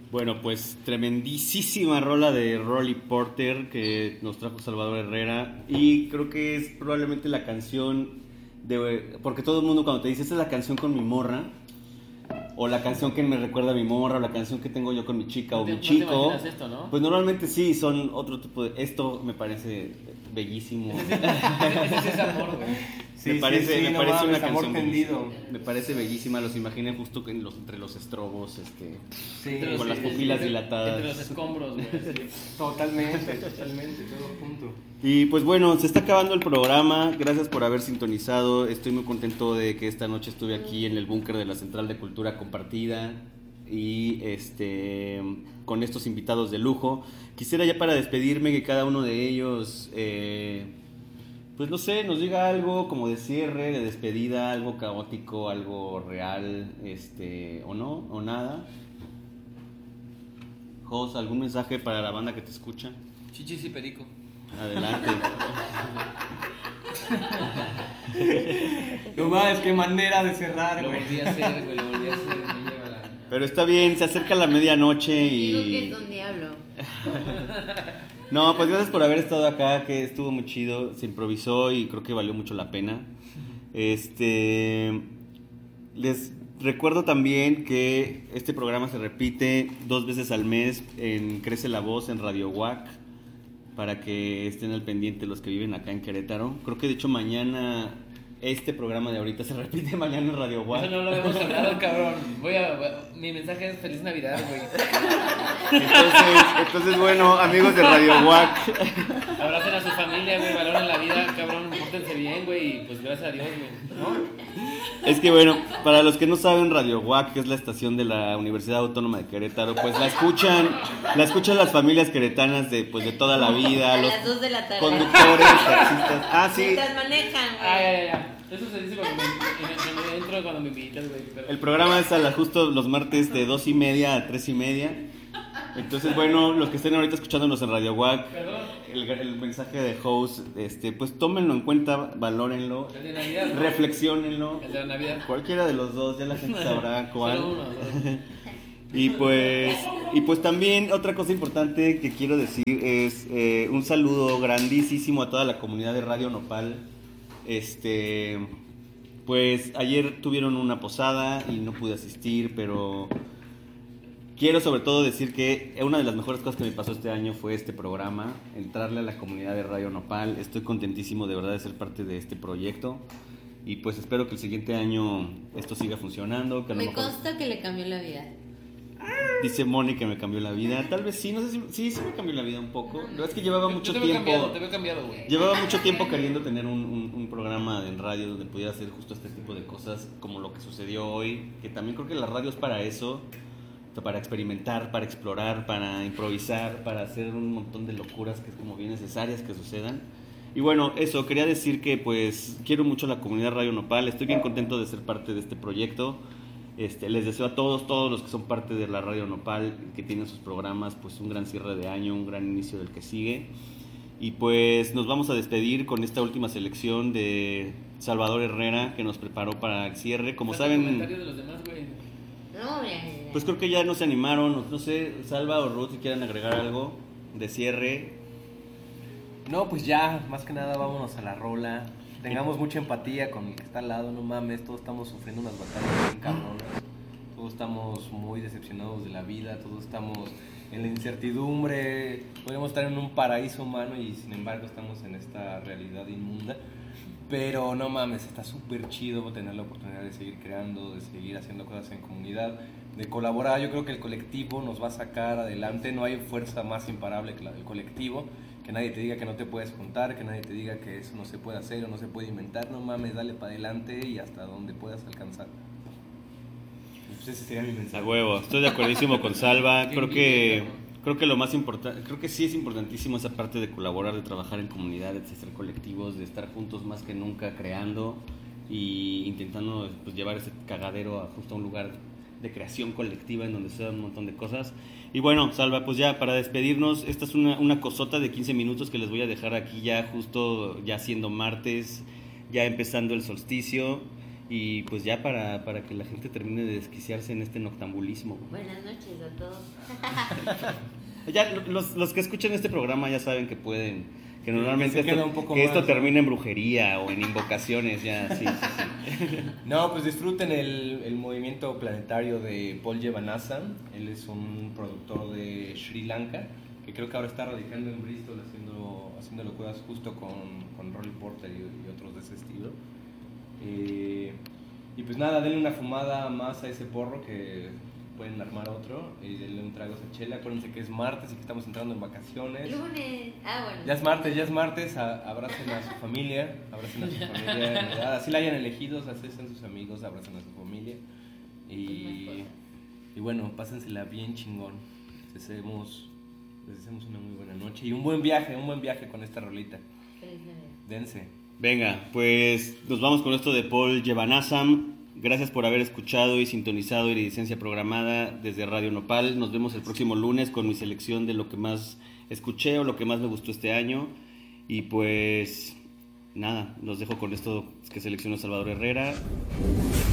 Bueno, pues tremendísima rola de Rolly Porter que nos trajo Salvador Herrera y creo que es probablemente la canción de... Porque todo el mundo cuando te dice, esta es la canción con mi morra, o la canción que me recuerda a mi morra, o la canción que tengo yo con mi chica o mi chico, no te imaginas esto, ¿no? pues normalmente sí, son otro tipo de... Esto me parece bellísimo. Ese es amor, güey. Me parece no una mames, canción amor tendido. bellísima. Me parece bellísima, los imaginé justo entre los estrobos, Sí, con las pupilas dilatadas. Entre los escombros, güey. totalmente, todo junto. Y pues bueno, se está acabando el programa. Gracias por haber sintonizado. Estoy muy contento de que esta noche estuve aquí en el búnker de la Central de Cultura Compartida y con estos invitados de lujo. Quisiera ya para despedirme que cada uno de ellos pues no sé, nos diga algo como de cierre, de despedida, algo caótico, algo real, o no, o nada. Jos, ¿algún mensaje para la banda que te escucha? Chichis y perico. Adelante. No mames, qué manera de cerrar, Lo güey. volví a hacer, güey, lo volví a hacer. Me lleva la... Pero está bien, se acerca la medianoche Digo que y... es un diablo. No, pues gracias por haber estado acá, que estuvo muy chido, se improvisó y creo que valió mucho la pena. Les recuerdo también que este programa se repite 2 veces al mes en Crece la Voz en Radio WAC, para que estén al pendiente los que viven acá en Querétaro. Creo que de hecho mañana, este programa de ahorita se repite mañana en Radio WAC. Eso no lo habíamos hablado, cabrón. Mi mensaje es Feliz Navidad, güey. Entonces bueno, amigos de Radio WAC, Abracen a su familia, güey, valoren la vida, cabrón, pórtense bien, güey, y pues gracias a Dios, güey, ¿no? es que bueno, para los que no saben, Radio WAC, que es la estación de la Universidad Autónoma de Querétaro, pues la escuchan las familias queretanas de toda la vida, A los las 2 de la tarde. conductores, taxistas. Ah, sí. Mientras manejan, güey. Ya. Eso se dice cuando me invitas, güey. Pero... El programa es justo los martes de 2:30 a 3:30. Entonces, bueno, los que estén ahorita escuchándonos en Radio WAC, el mensaje de host, pues tómenlo en cuenta, valórenlo, El de Navidad, ¿no? reflexiónenlo. El de la Navidad. Cualquiera de los dos, ya la gente sabrá cuál. Solo uno. Y pues también otra cosa importante que quiero decir es un saludo grandísimo a toda la comunidad de Radio Nopal. Pues ayer tuvieron una posada y no pude asistir, pero quiero sobre todo decir que una de las mejores cosas que me pasó este año fue este programa, entrarle a la comunidad de Radio Nopal. Estoy contentísimo de verdad de ser parte de este proyecto y pues espero que el siguiente año esto siga funcionando. Que a lo Me mejor... consta que le cambió la vida. Dice Moni que me cambió la vida. Tal vez sí, no sé si sí me cambió la vida un poco. Pero es que llevaba mucho Yo te veo tiempo. te veo cambiado, güey. Llevaba mucho tiempo queriendo tener un programa en radio donde pudiera hacer justo este tipo de cosas como lo que sucedió hoy. Que también creo que la radio es para eso, para experimentar, para explorar, para improvisar, para hacer un montón de locuras que es como bien necesarias que sucedan. Y bueno, eso, quería decir que pues quiero mucho a la comunidad Radio Nopal. Estoy bien contento de ser parte de este proyecto. Les deseo a todos los que son parte de la Radio Nopal, que tienen sus programas, pues un gran cierre de año, un gran inicio del que sigue. Y pues nos vamos a despedir con esta última selección de Salvador Herrera, que nos preparó para el cierre. Como saben, Comentarios de los demás, güey. No, ya. pues creo que ya no se animaron. No sé, Salva o Ruth, si quieren agregar algo de cierre. No, pues ya, más que nada vámonos a la rola. Tengamos mucha empatía con el que está al lado, no mames, todos estamos sufriendo unas batallas bien cabronas. Todos estamos muy decepcionados de la vida, todos estamos en la incertidumbre. Podemos estar en un paraíso humano y sin embargo estamos en esta realidad inmunda. Pero no mames, está súper chido tener la oportunidad de seguir creando, de seguir haciendo cosas en comunidad, de colaborar. Yo creo que el colectivo nos va a sacar adelante, no hay fuerza más imparable que la del colectivo. Que nadie te diga que no te puedes juntar, que nadie te diga que eso no se puede hacer o no se puede inventar. No mames, dale para adelante y hasta donde puedas alcanzar. Y pues ese sería mi A mensaje. huevo, estoy de acuerdísimo con Salva. Creo que lo más importante, creo que sí es importantísimo esa parte de colaborar, de trabajar en comunidades, de ser colectivos, de estar juntos más que nunca creando y intentando pues llevar ese cagadero a justo a un lugar de creación colectiva en donde se dan un montón de cosas. Y bueno, Salva, pues ya para despedirnos, esta es una cosota de 15 minutos que les voy a dejar aquí ya justo ya siendo martes, ya empezando el solsticio. Y pues ya para que la gente termine de desquiciarse en este noctambulismo. Buenas noches a todos. Ya los que escuchan este programa ya saben que pueden, que normalmente Se queda un poco que esto más, termina en brujería o en invocaciones, ya, sí. No, pues disfruten el movimiento planetario de Paul Jevanathan. Él es un productor de Sri Lanka, que creo que ahora está radicando en Bristol haciendo locuras justo con Rolly Porter y otros de ese estilo. Y pues nada, denle una fumada más a ese porro, que pueden armar otro, y denle un trago a esa chela. Acuérdense que es martes y que estamos entrando en vacaciones. Lunes. Bueno. Ya es martes, abracen a su familia, de verdad. Así la hayan elegido, así sean sus amigos, abracen a su familia. Y bueno, pásensela bien chingón. Les deseamos una muy buena noche y un buen viaje con esta rolita. Feliz Navidad. Dense. Venga, pues nos vamos con esto de Paul Jevanathan. Gracias por haber escuchado y sintonizado Iridicencia Programada desde Radio Nopal. Nos vemos el próximo lunes con mi selección de lo que más escuché o lo que más me gustó este año. Y pues nada, los dejo con esto que seleccionó Salvador Herrera.